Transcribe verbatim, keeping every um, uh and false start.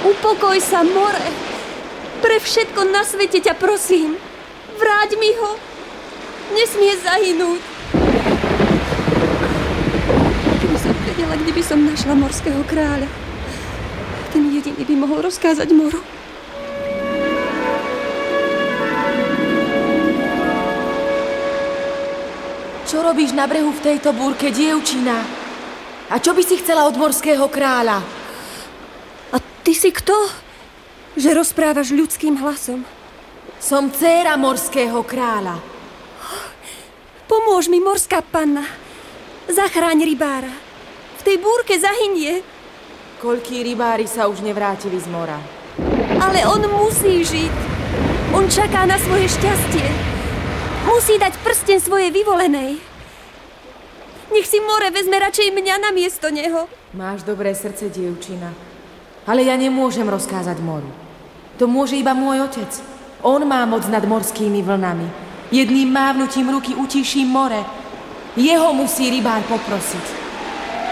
Upokoj sa, more. Pre všetko na svete ťa prosím. Vráť mi ho. Nesmie zahynúť. Keby som vedela, kde by som našla morského kráľa. Ten jediný by mohol rozkázať moru. Čo robíš na brehu v tejto búrke, dievčina? A čo by si chcela od morského kráľa? A ty si kto? Že rozprávaš ľudským hlasom. Som dcéra morského kráľa. Pomôž mi, morská panna. Zachráň rybára. V tej búrke zahynie. Koľkí rybári sa už nevrátili z mora. Ale on musí žiť. On čaká na svoje šťastie. Musí dať prsten svojej vyvolenej. Nech si more vezme radšej mňa na miesto neho. Máš dobré srdce, dievčina. Ale ja nemôžem rozkázať moru. To môže iba môj otec. On má moc nad morskými vlnami. Jedným mávnutím ruky utíši more. Jeho musí rybár poprosiť.